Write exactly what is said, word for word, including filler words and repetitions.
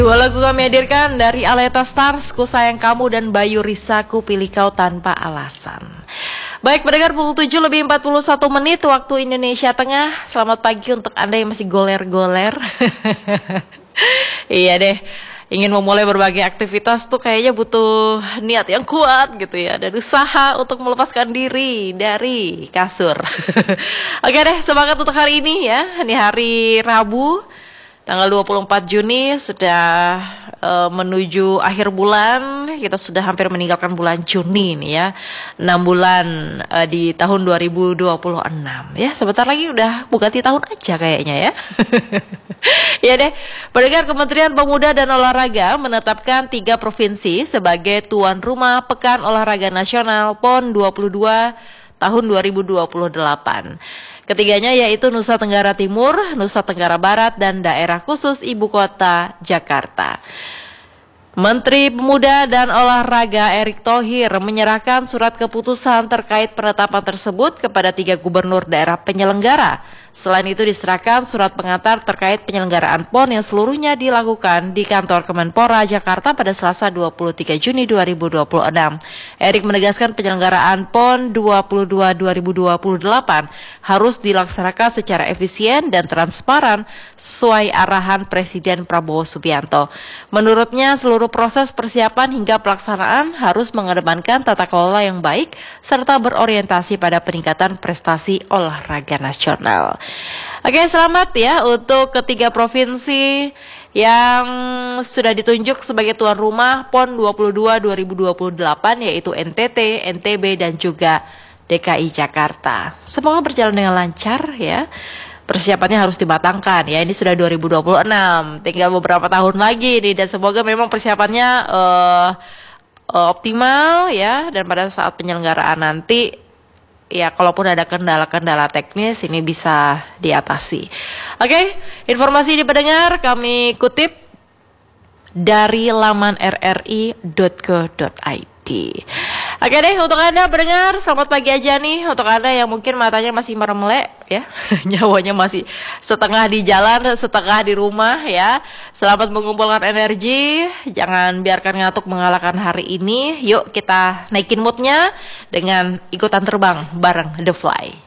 Dua lagu kami hadirkan dari Aleta Stars, Ku Sayang Kamu, dan Bayu Risa, Ku Pilih Kau Tanpa Alasan. Baik, pendengar, pukul tujuh lebih empat puluh satu menit waktu Indonesia Tengah. Selamat pagi untuk Anda yang masih goler-goler. Iya deh, ingin memulai berbagai aktivitas tuh kayaknya butuh niat yang kuat gitu ya, dan usaha untuk melepaskan diri dari kasur. Oke deh, semangat untuk hari ini ya. Ini hari Rabu, tanggal dua puluh empat Juni, sudah uh, menuju akhir bulan. Kita sudah hampir meninggalkan bulan Juni nih ya. enam bulan uh, di tahun dua ribu dua puluh enam. Ya, sebentar lagi udah ganti tahun aja kayaknya ya. Ya deh, pendengar, Kementerian Pemuda dan Olahraga menetapkan tiga provinsi sebagai tuan rumah Pekan Olahraga Nasional P O N dua puluh dua tahun dua ribu dua puluh delapan. Ketiganya yaitu Nusa Tenggara Timur, Nusa Tenggara Barat, dan Daerah Khusus Ibu Kota Jakarta. Menteri Pemuda dan Olahraga Erick Thohir menyerahkan surat keputusan terkait penetapan tersebut kepada tiga gubernur daerah penyelenggara. Selain itu diserahkan surat pengantar terkait penyelenggaraan P O N yang seluruhnya dilakukan di kantor Kemenpora Jakarta pada Selasa dua puluh tiga Juni dua ribu dua puluh enam. Erick menegaskan penyelenggaraan P O N dua puluh dua dua ribu dua puluh delapan harus dilaksanakan secara efisien dan transparan sesuai arahan Presiden Prabowo Subianto. Menurutnya, seluruh proses persiapan hingga pelaksanaan harus mengedepankan tata kelola yang baik serta berorientasi pada peningkatan prestasi olahraga nasional. Oke, selamat ya untuk ketiga provinsi yang sudah ditunjuk sebagai tuan rumah P O N dua puluh dua dua ribu dua puluh delapan, yaitu N T T, N T B, dan juga D K I Jakarta. Semoga berjalan dengan lancar ya. Persiapannya harus dimatangkan ya. Ini sudah dua ribu dua puluh enam, tinggal beberapa tahun lagi nih, dan semoga memang persiapannya uh, uh, optimal ya, dan pada saat penyelenggaraan nanti ya, kalaupun ada kendala-kendala teknis ini bisa diatasi. Oke, informasi ini pendengar kami kutip dari laman r r i dot co dot i d. Oke deh, untuk Anda pendengar, selamat pagi aja nih. Untuk Anda yang mungkin matanya masih meremelek ya, nyawanya masih setengah di jalan, setengah di rumah ya. Selamat mengumpulkan energi, jangan biarkan ngantuk mengalahkan hari ini. Yuk kita naikin moodnya dengan ikutan terbang bareng The Fly.